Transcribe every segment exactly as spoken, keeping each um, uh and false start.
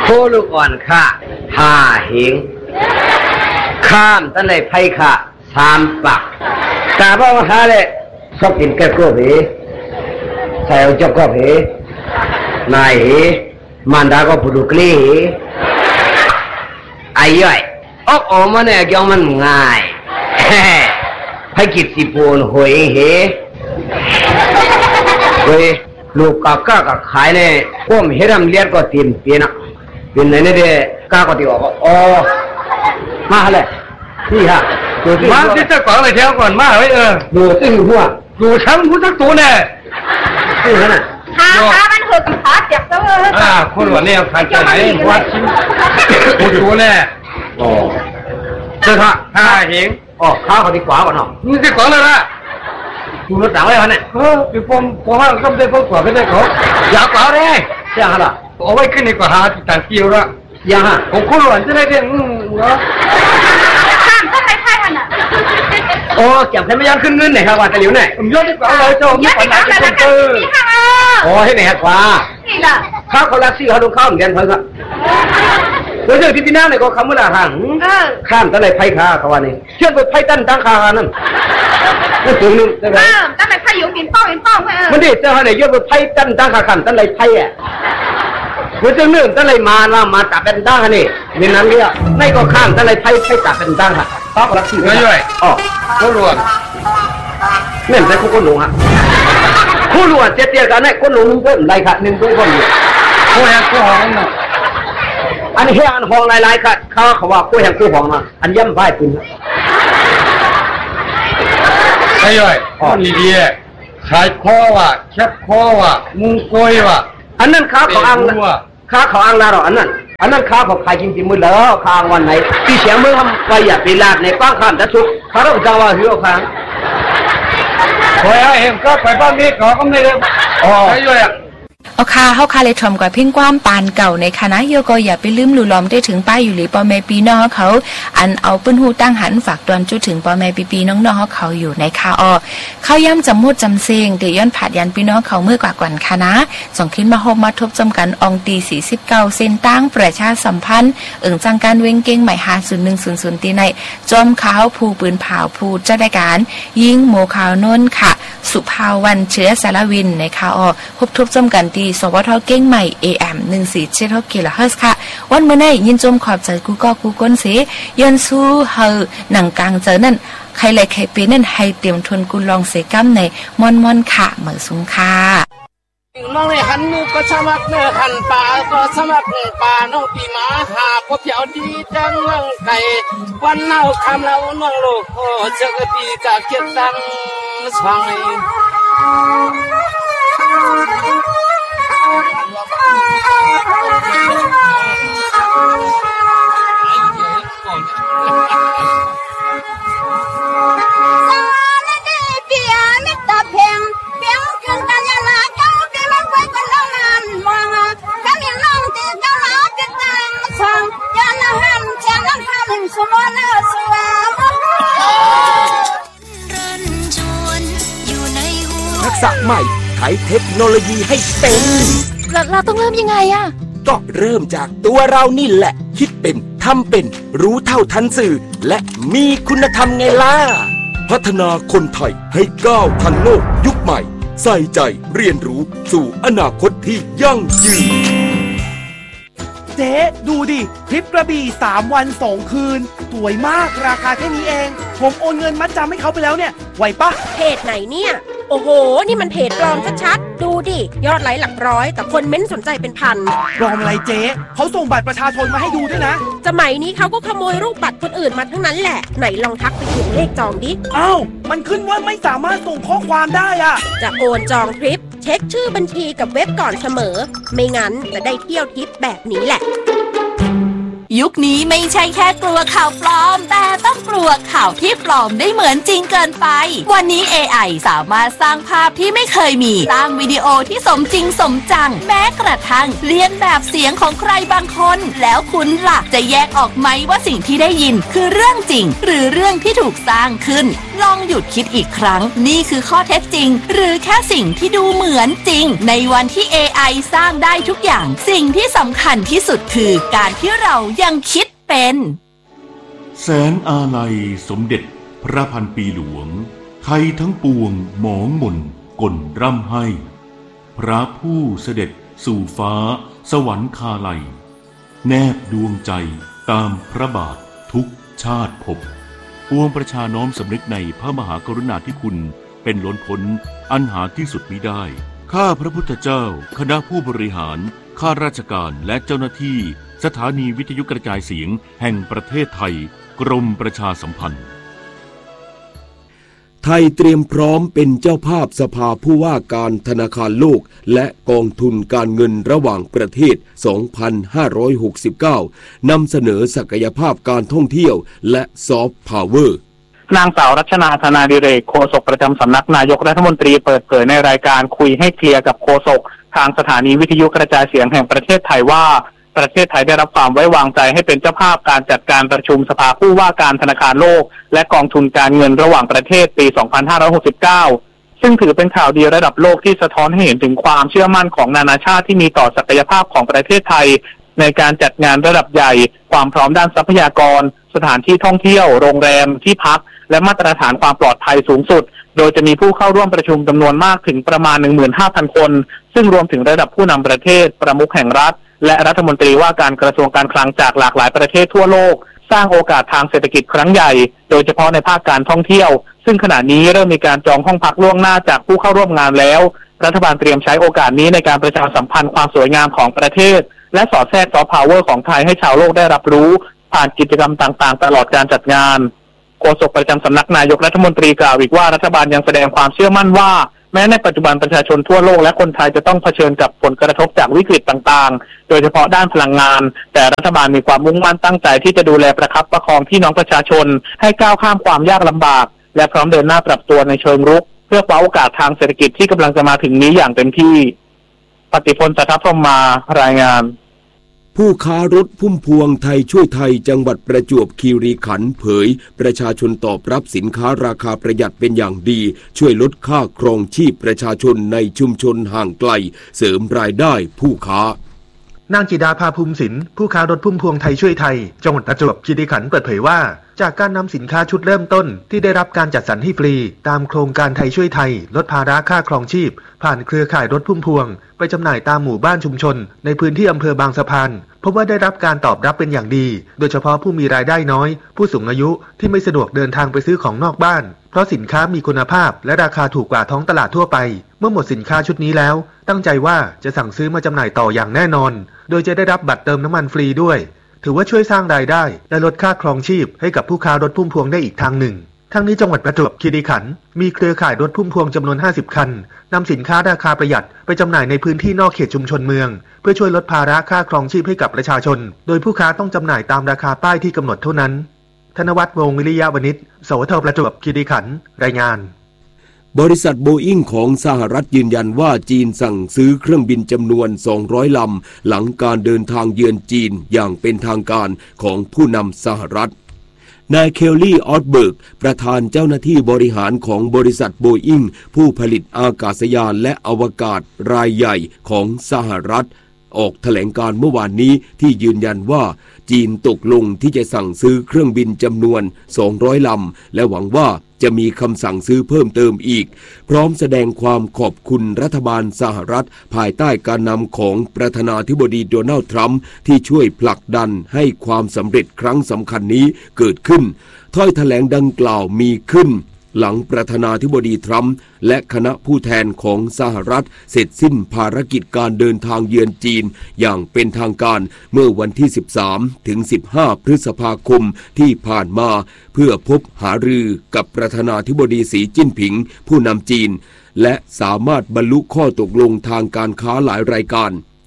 ลูกอ่อนค่ะห้าเหงข้ามตั้งแต่ไพ่ค่ะสามปักกาบ้าหาเลยชอบกินแก้วกล้วยเหใส่เอาจอกก็เหนายเหมันดาก็ปุดุกลีไอ้ย่อยออกออกมาเนี่ยยังมันง่ายให้กิดสิปูนหวยเหเว้ยลูกกากาก็ขายเนี่ยพวกเฮรัมเลียดก็ตีนเปียนะเป็นไหนเนี่ยเด็กกาก็ตีออกอ๋อมาเลยนี่ฮะมาที่จะก่อนอะไรเที่ยวก่อนมาไว้เออดูตึ้งหัวดูช้ำผู้ทักตัวเนี่ยตึ้งนั่นน่ะขาขามันหดขาเจ็บตัวเลยอ่าคนหัวเนี่ยขาใจไหนวัดชิ้นผู้ตัวเนี่ยอ๋อเจ้าค่ะข้าเห็นอ๋อข้าเขาดีกว่าก่อนเนาะมึงจะก่อนเลยนะดูรถต่างไว้ก่อนเนี่ยเออพี่ปอมปอมว่าก็ได้พวกกว่าไม่ได้เขาอยากกว่าเลยเสียงอะไรเอาไว้ขึ้นในกว่าหาติดต่างเกี่ยวละยังฮะผมคนหลวนจะได้เรื่องเนาะข้ามก็ใครใครกันอ่ะโอ้เก็บใช้ไม่ยันขึ้นเงินไหนครับว่าจะเหลียวไหนผมยอดดีกว่าเลยเจ้าไม่ปัญหาเป็นเออโอ้ให้ไหนฮะกว่านี่ล่ะข้าวเขาลักซี่เขาดูข้าวเหมือนกันเพิ่งอะโดยเฉพาะที่ที่นั่นเลยก็คำว่าทางข้ามตั้งแต่ไพ่ข้าเขาว่านี่เชื่อไปไพ่ตั้นตั้งข้านั่นนั่นถึงนึงใช่ไหมตั้งแต่ไพ่อยู่บินเป้าบินเป้าเออมันดิเจ้าไหนเยอะไปไพ่ตั้นตั้งข้าขันตั้งแต่ไพ่อะเมื่อเจ้าเนื่องตั้งแต่มาว่ามาจับเป็นตั้งนี่ในนั้นเรียกไม่ก็ข้ามตั้งแต่ไพ่ไพ่จับเป็นตั้งค่ะข้าวเขาลักซี่ไม่ย่อยอ๋อคนหลวนนี่มันใช่คู่คนหลงฮะคู่หลวงเจี๊ยๆกันเนี่ยคนหลงเพิ่มไรค่ะหนึ่งด้วยคนอยู่คู่แห่งคู่หองน่ะอันนี้อันหองหลายๆค่ะเขาเขาว่าคู่แห่งคู่หองมาอันย่ำไพ่คุณไอ้ย่อยคนดีๆขายคอว่ะแคบคอว่ะมุงกล้วยว่ะอันนั้นค้าของอังค้าของอังลาหรออันนั้นอันนั้นค้าของขายจริงๆมือแล้วค้างวันไหนที่เสียงมือทำไปอย่าไปลาดในกว้างข้ามจะชุกเขาต้องจังว่าหิวค้างโอ้ยเห็นก็ไปบ้านนี้ก็ไม่ได้อ๋อไอ้ย่อยเอาคาเฮาคาเลยทอมกว่าเพ่งความปานเก่าในคณะโยก็อย่าไปลืมหลู่ล้อมได้ถึงป้ายอยู่หรือปอแม่ปีน้องเขาอันเอาปื้นหูตั้งหันฝากตอนจุดถึงปอแม่ปีปีน้องๆเขาอยู่ในคาออเข้าย่ำจำมุดจำเซงเดี๋ยวย้อนผาดยันปีน้องเขาเมื่อกว่ากวันคณะส่งขึ้นมาโฮมมาทบจำกันองตีสี่สิบเก้าเส้นตั้งประชาสัมพันธ์เอิ่งจังการเว้งเก้งใหม่หาศูนย์หนึ่งศูนย์ศูนย์ตีในจอมขาวภูปืนเผาภูเจ้าได้การยิงโมขาวนนค่ะสุภาวันเชื้อสารวินในคาออพบทบจำกันตีสวทเก้งใหม่ เอ เอ็ม หนึ่งสี่เจ็ด กิโลเฮิรตซ์ค่ะวันเมื่อไหร่ยินจมขอบใจกูก็กูก้นเสียยันสู้เฮอหนังกลางเจอนั่นใครเลยใครเป็นนั่นให้เตรียมทนกุลองเสกัมในมอนมอนค่ะเหมือสุงค่ะน้องในหันนูก็สมัครเนื้อหันป่าก็สมัครป่าน้องปีมาหาพบเพียวดีจังเมืองไก่วันเน่าคำเล่าน้องโลกโอ้เจ้าปีกะเกียรตังสว่างทักษะใหม่ใช้เทคโนโลยีให้เป็นเราเราต้องเริ่มยังไงอะก็เริ่มจากตัวเรานี่แหละคิดเป็นทำเป็นรู้เท่าทันสื่อและมีคุณธรรมไงล่ะพัฒนาคนไทยให้ก้าวทันโลกยุคใหม่ใส่ใจเรียนรู้สู่อนาคตที่ยั่งยืนเจ๊ดูดิทริปกระบี่สามวันสองคืนสวยมากราคาแค่นี้เองผมโอนเงินมัดจำให้เขาไปแล้วเนี่ยไหวปะเพจไหนเนี่ยโอ้โหนี่มันเพจปลอมชัดๆดูดิยอดไลค์หลักร้อยแต่คนเม้นสนใจเป็นพันปลอมอะไรเจ๊เขาส่งบัตรประชาชนมาให้ดูด้วยนะสมัยนี้เขาก็ขโมยรูปบัตรคนอื่นมาทั้งนั้นแหละไหนลองทักไปถึงเลขจองดิอ้าวมันขึ้นว่าไม่สามารถส่งข้อความได้อะจะโอนจองทริปเช็คชื่อบัญชีกับเว็บก่อนเสมอไม่งั้นจะได้เที่ยวทริปแบบนี้แหละยุคนี้ไม่ใช่แค่กลัวข่าวปลอมแต่ต้องกลัวข่าวที่ปลอมได้เหมือนจริงเกินไปวันนี้ เอ ไอ สามารถสร้างภาพที่ไม่เคยมีสร้างวิดีโอที่สมจริงสมจังแม้กระทั่งเลียนแบบเสียงของใครบางคนแล้วคุณล่ะจะแยกออกไหมว่าสิ่งที่ได้ยินคือเรื่องจริงหรือเรื่องที่ถูกสร้างขึ้นลองหยุดคิดอีกครั้งนี่คือข้อเท็จจริงหรือแค่สิ่งที่ดูเหมือนจริงในวันที่ เอ ไอ สร้างได้ทุกอย่างสิ่งที่สำคัญที่สุดคือการที่เรายังคิดเป็นแสนอาลัยสมเด็จพระพันปีหลวงไทยทั้งปวงหมองหม่นก่นร่ำให้พระผู้เสด็จสู่ฟ้าสวรรคาลัยแนบดวงใจตามพระบาททุกชาติภพปวงประชาน้อมสำนึกในพระมหากรุณาธิคุณเป็นล้นพ้นอันหาที่สุดมิได้ข้าพระพุทธเจ้าคณะผู้บริหารข้าราชการและเจ้าหน้าที่สถานีวิทยุกระจายเสียงแห่งประเทศไทยกรมประชาสัมพันธ์ไทยเตรียมพร้อมเป็นเจ้าภาพสภาผู้ว่าการธนาคารโลกและกองทุนการเงินระหว่างประเทศ สองพันห้าร้อยหกสิบเก้า นำเสนอศักยภาพการท่องเที่ยวและซอฟต์พาวเวอร์นางสาวรัชนาธนาดิเรกโฆษกประจำสำนักนายกรัฐมนตรีเปิดเผยในรายการคุยให้เคลียร์กับโฆษกทางสถานีวิทยุกระจายเสียงแห่งประเทศไทยว่าประเทศไทยได้รับความไว้วางใจให้เป็นเจ้าภาพการจัดการประชุมสภาผู้ว่าการธนาคารโลกและกองทุนการเงินระหว่างประเทศปี สองพันห้าร้อยหกสิบเก้า ซึ่งถือเป็นข่าวดีระดับโลกที่สะท้อนให้เห็นถึงความเชื่อมั่นของนานาชาติที่มีต่อศักยภาพของประเทศไทยในการจัดงานระดับใหญ่ความพร้อมด้านทรัพยากรสถานที่ท่องเที่ยวโรงแรมที่พักและมาตรฐานความปลอดภัยสูงสุดโดยจะมีผู้เข้าร่วมประชุมจำนวนมากถึงประมาณ หนึ่งหมื่นห้าพัน คนซึ่งรวมถึงระดับผู้นำประเทศประมุขแห่งรัฐและรัฐมนตรีว่าการกระทรวงการคลังจากหลากหลายประเทศทั่วโลกสร้างโอกาสทางเศรษฐกิจครั้งใหญ่โดยเฉพาะในภาคการท่องเที่ยวซึ่งขณะนี้เริ่มมีการจองห้องพักล่วงหน้าจากผู้เข้าร่วมงานแล้วรัฐบาลเตรียมใช้โอกาสนี้ในการประชาสัมพันธ์ความสวยงามของประเทศและสอดแทรกซอฟต์พาวเวอร์ของไทยให้ชาวโลกได้รับรู้ผ่านกิจกรรมต่างๆตลอดการจัดงานโฆษกประจำสำนักนายกรัฐมนตรีกล่าวอีกว่ารัฐบาลยังแสดงความเชื่อมั่นว่าแม้ในปัจจุบันประชาชนทั่วโลกและคนไทยจะต้องเผชิญกับผลกระทบจากวิกฤตต่างๆโดยเฉพาะด้านพลังงานแต่รัฐบาลมีความมุ่งมั่นตั้งใจที่จะดูแลประคับประคองพี่น้องประชาชนให้ก้าวข้ามความยากลำบากและพร้อมเดินหน้าปรับตัวในเชิงรุกเพื่อคว้าโอกาสทางเศรษฐกิจที่กำลังจะมาถึงนี้อย่างเต็มที่ปฏิพล สัทธพรหมารายงานผู้ค้ารถพุ่มพวงไทยช่วยไทยจังหวัดประจวบคีรีขันธ์เผยประชาชนตอบรับสินค้าราคาประหยัดเป็นอย่างดีช่วยลดค่าครองชีพประชาชนในชุมชนห่างไกลเสริมรายได้ผู้ค้านางจิดาภาภูมิศิลป์ผู้ค้ารถพุ่มพวงไทยช่วยไทยจังหวัดประจวบคีรีขันธ์เปิดเผยว่าจากการนำสินค้าชุดเริ่มต้นที่ได้รับการจัดสรรให้ฟรีตามโครงการไทยช่วยไทยลดภาระค่าครองชีพผ่านเครือข่ายรถพุ่มพวงไปจำหน่ายตามหมู่บ้านชุมชนในพื้นที่อำเภอบางสะพานพบว่าได้รับการตอบรับเป็นอย่างดีโดยเฉพาะผู้มีรายได้น้อยผู้สูงอายุที่ไม่สะดวกเดินทางไปซื้อของนอกบ้านเพราะสินค้ามีคุณภาพและราคาถูกกว่าท้องตลาดทั่วไปเมื่อหมดสินค้าชุดนี้แล้วตั้งใจว่าจะสั่งซื้อมาจำหน่ายต่ออย่างแน่นอนโดยจะได้รับบัตรเติมน้ำมันฟรีด้วยถือว่าช่วยสร้างรายได้และลดค่าครองชีพให้กับผู้ค้ารถพุ่มพวงได้อีกทางหนึ่งทั้งนี้จังหวัดประจวบคีรีขันธ์มีเครือข่ายรถพุ่มพวงจำนวนห้าสิบคันนำสินค้าราคาประหยัดไปจำหน่ายในพื้นที่นอกเขตชุมชนเมืองเพื่อช่วยลดภาระค่าครองชีพให้กับประชาชนโดยผู้ค้าต้องจำหน่ายตามราคาป้ายที่กำหนดเท่านั้นธนวัฒน์ วงศ์วิริยะวณิช สวทประจวบคีรีขันธ์รายงานบริษัทโบอิ้งของสหรัฐยืนยันว่าจีนสั่งซื้อเครื่องบินจำนวนสองร้อยลำหลังการเดินทางเยือนจีนอย่างเป็นทางการของผู้นำสหรัฐนายเคลลี่ออตเบิร์กประธานเจ้าหน้าที่บริหารของบริษัทโบอิ้งผู้ผลิตอากาศยานและอวกาศรายใหญ่ของสหรัฐออกแถลงการเมื่อวานนี้ที่ยืนยันว่าจีนตกลงที่จะสั่งซื้อเครื่องบินจำนวนสองร้อยลำและหวังว่าจะมีคำสั่งซื้อเพิ่มเติมอีกพร้อมแสดงความขอบคุณรัฐบาลสหรัฐภายใต้การนำของประธานาธิบดีโดนัลด์ทรัมป์ที่ช่วยผลักดันให้ความสำเร็จครั้งสำคัญนี้เกิดขึ้นถ้อยแถลงดังกล่าวมีขึ้นหลังประธานาธิบดีทรัมป์และคณะผู้แทนของสหรัฐเสร็จสิ้นภารกิจการเดินทางเยือนจีนอย่างเป็นทางการเมื่อวันที่สิบสามถึงสิบห้าพฤษภาคมที่ผ่านมาเพื่อพบหารือกับประธานาธิบดีสีจิ้นผิงผู้นำจีนและสามารถบรรลุข้อตกลงทางการค้าหลายรายการ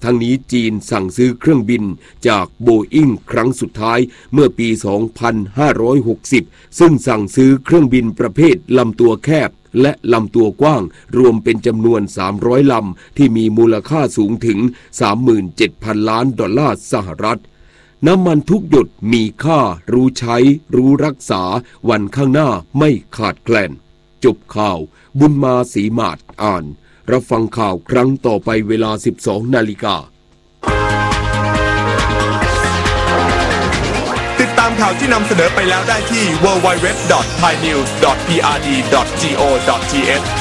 ทั้งนี้จีนสั่งซื้อเครื่องบินจากโบอิ้งครั้งสุดท้ายเมื่อปี สองพันห้าร้อยหกสิบ ซึ่งสั่งซื้อเครื่องบินประเภทลำตัวแคบและลำตัวกว้างรวมเป็นจำนวนสามร้อยลำที่มีมูลค่าสูงถึง สามหมื่นเจ็ดพัน ล้านดอลลาร์สหรัฐน้ำมันทุกหยดมีค่ารู้ใช้รู้รักษาวันข้างหน้าไม่ขาดแคลนจบข่าวบุญมาศรีมาศอ่านรับฟังข่าวครั้งต่อไปเวลา สิบสอง นาฬิกาติดตามข่าวที่นำเสนอไปแล้วได้ที่ ดับเบิลยู ดับเบิลยู ดับเบิลยู ดอท ไทยนิวส์ ดอท พี อาร์ ดี ดอท จี โอ ดอท ที เอช